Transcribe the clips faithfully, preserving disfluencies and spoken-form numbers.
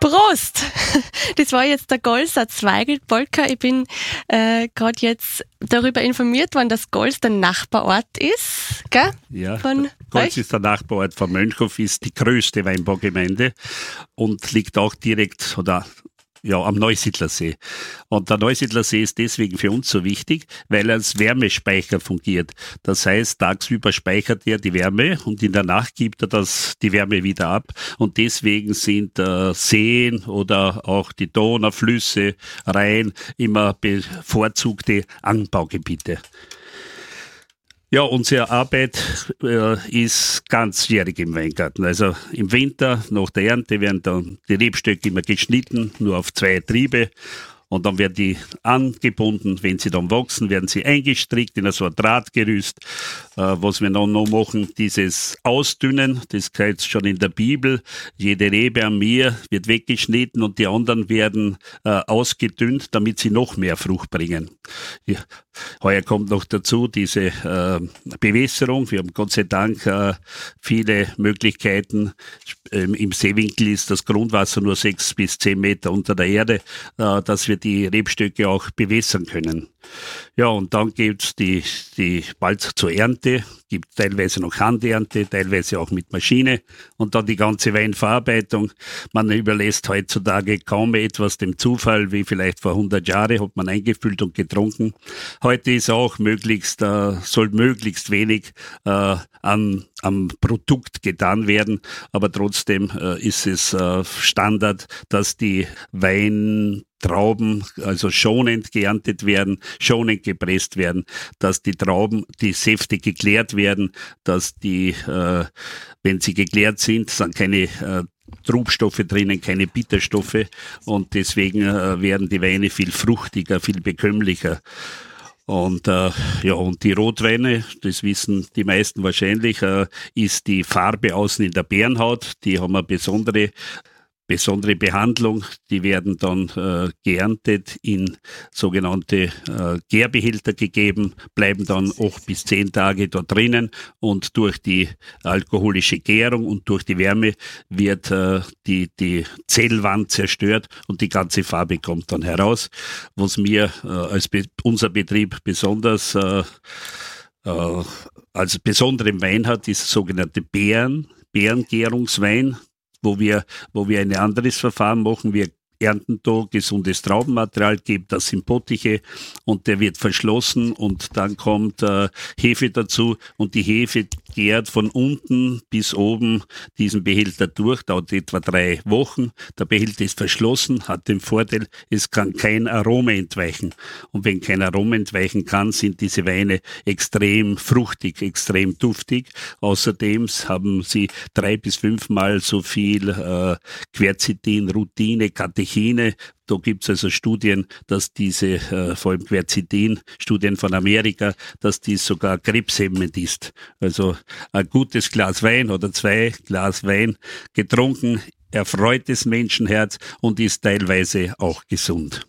Prost! Das war jetzt der Golsatz Weigelt-Polka. Ich bin äh, gerade jetzt darüber informiert worden, dass Gols der Nachbarort ist, gell? Ja, von Gols euch? ist der Nachbarort von Mönchhof, ist die größte Weinbaugemeinde und liegt auch direkt oder ja, am Neusiedlersee. Und der Neusiedlersee ist deswegen für uns so wichtig, weil er als Wärmespeicher fungiert. Das heißt, tagsüber speichert er die Wärme und in der Nacht gibt er das, die Wärme wieder ab. Und deswegen sind äh, Seen oder auch die Donau, Flüsse, Rhein immer bevorzugte Anbaugebiete. Ja, unsere Arbeit äh, ist ganzjährig im Weingarten. Also im Winter nach der Ernte werden dann die Rebstöcke immer geschnitten, nur auf zwei Triebe. Und dann werden die angebunden, wenn sie dann wachsen, werden sie eingestrickt in so ein Drahtgerüst. Äh, was wir dann noch machen, dieses Ausdünnen, das gehört schon in der Bibel. Jede Rebe an mir wird weggeschnitten und die anderen werden äh, ausgedünnt, damit sie noch mehr Frucht bringen. Ja. Heuer kommt noch dazu diese äh, Bewässerung. Wir haben Gott sei Dank äh, viele Möglichkeiten. Ähm, Im Seewinkel ist das Grundwasser nur sechs bis zehn Meter unter der Erde, äh, dass wir die Rebstöcke auch bewässern können. Ja, und dann gibt's die, die bald zur Ernte, gibt teilweise noch Handernte, teilweise auch mit Maschine und dann die ganze Weinverarbeitung. Man überlässt heutzutage kaum etwas dem Zufall, wie vielleicht vor hundert Jahren hat man eingefüllt und getrunken. Heute ist auch möglichst, äh, soll möglichst wenig äh, an, am Produkt getan werden, aber trotzdem äh, ist es äh, Standard, dass die Wein Trauben also schonend geerntet werden, schonend gepresst werden, dass die Trauben, die Säfte geklärt werden, dass die, äh, wenn sie geklärt sind, sind keine äh, Trubstoffe drinnen, keine Bitterstoffe und deswegen äh, werden die Weine viel fruchtiger, viel bekömmlicher. Und äh, ja, und die Rotweine, das wissen die meisten wahrscheinlich, äh, ist die Farbe außen in der Beerenhaut, die haben eine besondere besondere Behandlung, die werden dann äh, geerntet, in sogenannte äh, Gärbehälter gegeben, bleiben dann acht bis zehn Tage dort drinnen und durch die alkoholische Gärung und durch die Wärme wird äh, die, die Zellwand zerstört und die ganze Farbe kommt dann heraus. Was mir äh, als Be- unser Betrieb besonders äh, äh, als besonderen Wein hat, ist der sogenannte Beeren, Beerengärungswein, wo wir, wo wir ein anderes Verfahren machen. Wir ernten da gesundes Traubenmaterial, geben das in Bottiche und der wird verschlossen und dann kommt äh, Hefe dazu und die Hefe gärt von unten bis oben diesen Behälter durch, dauert etwa drei Wochen. Der Behälter ist verschlossen, hat den Vorteil, es kann kein Aroma entweichen. Und wenn kein Aroma entweichen kann, sind diese Weine extrem fruchtig, extrem duftig. Außerdem haben sie drei bis fünfmal so viel äh, Quercetin, Rutine, Katechin. Da gibt's also Studien, dass diese, äh, vor allem Quercetin, Studien von Amerika, dass dies sogar krebshemmend ist. Also ein gutes Glas Wein oder zwei Glas Wein getrunken, erfreut das Menschenherz und ist teilweise auch gesund.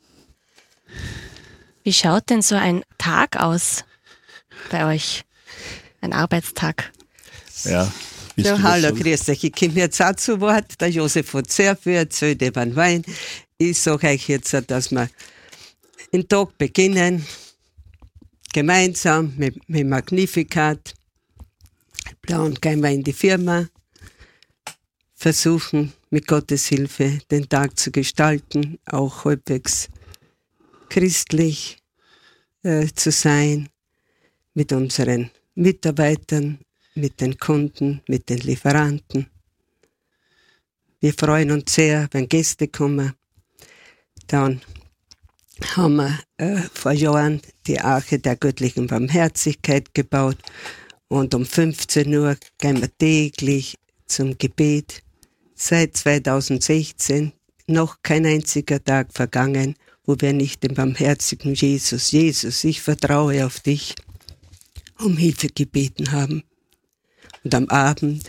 Wie schaut denn so ein Tag aus bei euch? Ein Arbeitstag? Ja. Ja, hallo, grüß euch. Ich komme jetzt auch zu Wort. Der Josef hat sehr viel erzählt über den Wein. Ich sage euch jetzt, dass wir den Tag beginnen, gemeinsam mit, mit Magnificat. Dann gehen wir in die Firma, versuchen mit Gottes Hilfe den Tag zu gestalten, auch halbwegs christlich äh, zu sein, mit unseren Mitarbeitern, mit den Kunden, mit den Lieferanten. Wir freuen uns sehr, wenn Gäste kommen. Dann haben wir äh, vor Jahren die Arche der göttlichen Barmherzigkeit gebaut und um fünfzehn Uhr gehen wir täglich zum Gebet. Seit zweitausendsechzehn noch kein einziger Tag vergangen, wo wir nicht den barmherzigen Jesus, Jesus, ich vertraue auf dich, um Hilfe gebeten haben. Und am Abend,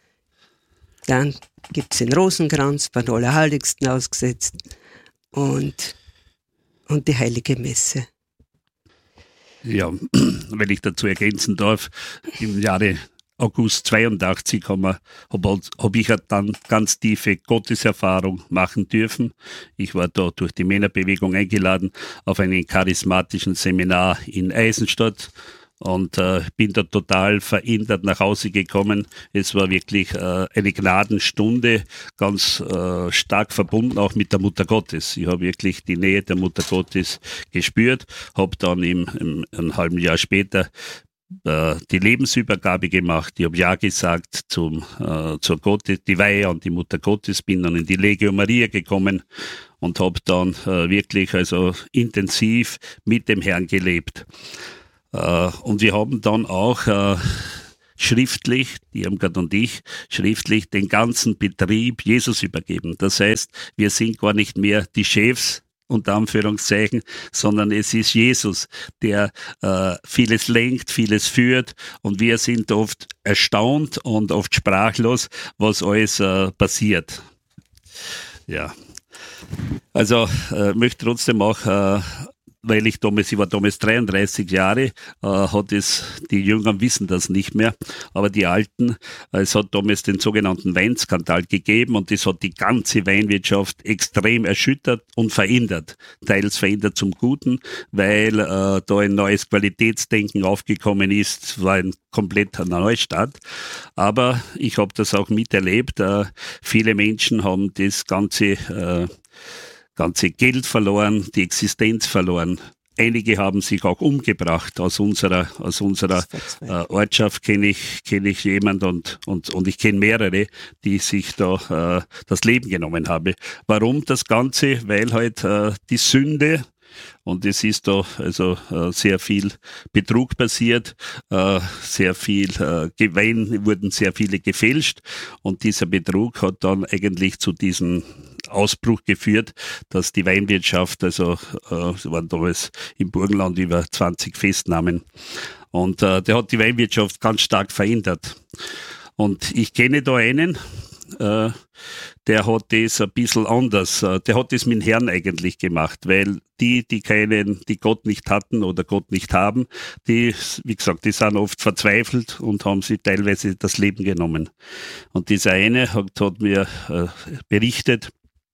dann gibt es den Rosenkranz beim Allerheiligsten ausgesetzt und, und die Heilige Messe. Ja, wenn ich dazu ergänzen darf, im Jahre August zweiundachtzig habe hab, hab ich dann ganz tiefe Gotteserfahrung machen dürfen. Ich war da durch die Männerbewegung eingeladen auf einen charismatischen Seminar in Eisenstadt und äh, bin da total verändert nach Hause gekommen. Es war wirklich äh, eine Gnadenstunde, ganz äh, stark verbunden auch mit der Mutter Gottes. Ich habe wirklich die Nähe der Mutter Gottes gespürt, habe dann im, im, ein halben Jahr später die Lebensübergabe gemacht. Ich habe Ja gesagt zum, äh, zur Gottes, die Weihe und die Mutter Gottes, bin dann in die Legio Maria gekommen und habe dann äh, wirklich also intensiv mit dem Herrn gelebt. Äh, und wir haben dann auch äh, schriftlich, die Irmgard und ich, schriftlich den ganzen Betrieb Jesus übergeben. Das heißt, wir sind gar nicht mehr die Chefs, unter Anführungszeichen, sondern es ist Jesus, der äh, vieles lenkt, vieles führt und wir sind oft erstaunt und oft sprachlos, was alles äh, passiert. Ja, also äh, möchte trotzdem auch, äh, weil ich damals, ich war damals dreiunddreißig Jahre, äh, hat es, die Jüngeren wissen das nicht mehr, aber die Alten, äh, es hat damals den sogenannten Weinskandal gegeben und das hat die ganze Weinwirtschaft extrem erschüttert und verändert. Teils verändert zum Guten, weil äh, da ein neues Qualitätsdenken aufgekommen ist, es war ein komplett Neustart. Aber ich habe das auch miterlebt, äh, viele Menschen haben das Ganze äh, ganze Geld verloren, die Existenz verloren. Einige haben sich auch umgebracht. Aus unserer, aus unserer äh, Ortschaft kenne ich, kenne ich jemand und, und, und ich kenne mehrere, die sich da äh, das Leben genommen haben. Warum das Ganze? Weil halt äh, die Sünde, und es ist da also äh, sehr viel Betrug passiert, äh, sehr viel äh, Wein wurden sehr viele gefälscht und dieser Betrug hat dann eigentlich zu diesem Ausbruch geführt, dass die Weinwirtschaft, also äh, es waren damals im Burgenland über zwanzig Festnahmen und äh, der hat die Weinwirtschaft ganz stark verändert. Und ich kenne da einen, äh, der hat das ein bisschen anders, äh, der hat das mit dem Herrn eigentlich gemacht, weil die, die keinen, die Gott nicht hatten oder Gott nicht haben, die, wie gesagt, die sind oft verzweifelt und haben sich teilweise das Leben genommen. Und dieser eine hat, hat mir äh, berichtet,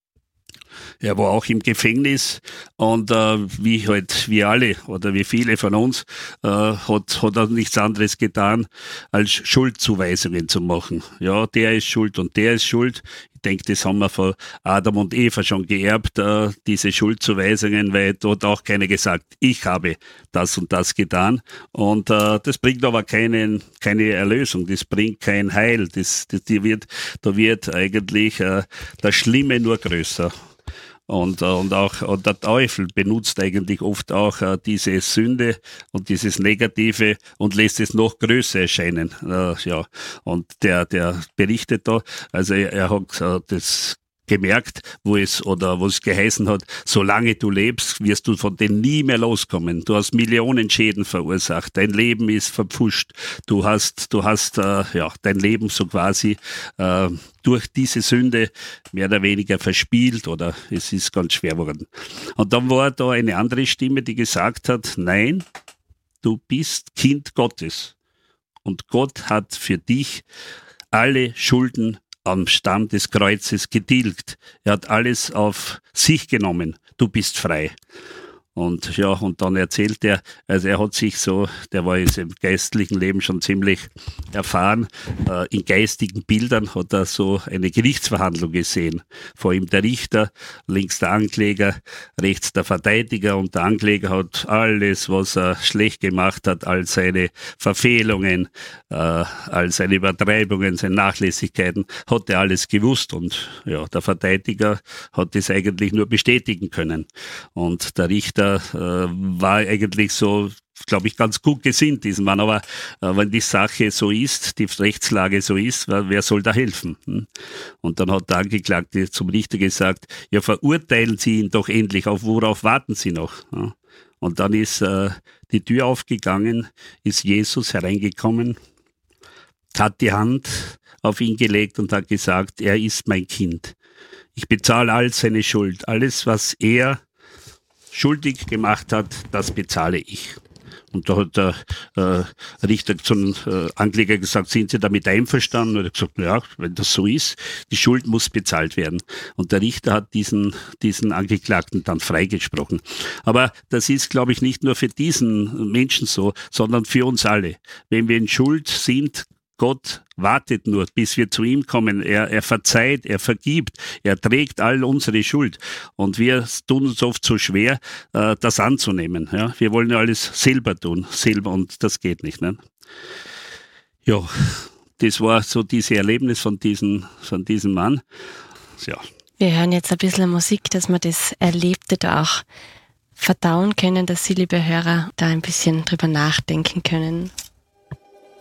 er war auch im Gefängnis und äh, wie halt, wie alle oder wie viele von uns, äh, hat, hat er nichts anderes getan, als Schuldzuweisungen zu machen. Ja, der ist schuld und der ist schuld. Ich denke, das haben wir von Adam und Eva schon geerbt, äh, diese Schuldzuweisungen, weil dort auch keiner gesagt, ich habe das und das getan. Und äh, das bringt aber keinen, keine Erlösung, das bringt kein Heil. Das, das, die wird, da wird eigentlich äh, das Schlimme nur größer. Und, und auch und der Teufel benutzt eigentlich oft auch äh, diese Sünde und dieses Negative und lässt es noch größer erscheinen. Äh, ja. Und der, der berichtet da, also er, er hat äh, das gemerkt, wo es oder wo es geheißen hat, solange du lebst, wirst du von denen nie mehr loskommen. Du hast Millionen Schäden verursacht, dein Leben ist verpfuscht, du hast, du hast äh, ja dein Leben so quasi äh, durch diese Sünde mehr oder weniger verspielt oder es ist ganz schwer geworden. Und dann war da eine andere Stimme, die gesagt hat, nein, du bist Kind Gottes und Gott hat für dich alle Schulden am Stamm des Kreuzes getilgt. Er hat alles auf sich genommen. Du bist frei. Und ja, und dann erzählt er, also er hat sich so, der war jetzt im geistlichen Leben schon ziemlich erfahren, äh, in geistigen Bildern hat er so eine Gerichtsverhandlung gesehen. Vor ihm der Richter, links der Ankläger, rechts der Verteidiger und der Ankläger hat alles, was er schlecht gemacht hat, all seine Verfehlungen, äh, all seine Übertreibungen, seine Nachlässigkeiten, hat er alles gewusst und ja, der Verteidiger hat das eigentlich nur bestätigen können. Und der Richter äh, war eigentlich so, glaube ich, ganz gut gesinnt diesem Mann. Aber äh, wenn die Sache so ist, die Rechtslage so ist, wer, wer soll da helfen? Hm? Und dann hat der Angeklagte zum Richter gesagt, ja, verurteilen Sie ihn doch endlich, auf worauf warten Sie noch? Ja? Und dann ist äh, die Tür aufgegangen, ist Jesus hereingekommen, hat die Hand auf ihn gelegt und hat gesagt, er ist mein Kind. Ich bezahle all seine Schuld. Alles, was er schuldig gemacht hat, das bezahle ich. Und da hat der äh, Richter zum äh, Ankläger gesagt, sind Sie damit einverstanden? Und er hat gesagt, ja, wenn das so ist, die Schuld muss bezahlt werden. Und der Richter hat diesen, diesen Angeklagten dann freigesprochen. Aber das ist, glaube ich, nicht nur für diesen Menschen so, sondern für uns alle. Wenn wir in Schuld sind, Gott wartet nur, bis wir zu ihm kommen. Er, er verzeiht, er vergibt, er trägt all unsere Schuld. Und wir tun uns oft so schwer, äh, das anzunehmen. Ja? Wir wollen ja alles selber tun, selber, und das geht nicht. Ne? Ja, das war so dieses Erlebnis von diesem, von diesem Mann. Ja. Wir hören jetzt ein bisschen Musik, dass wir das Erlebte da auch verdauen können, dass Sie, liebe Hörer, da ein bisschen drüber nachdenken können.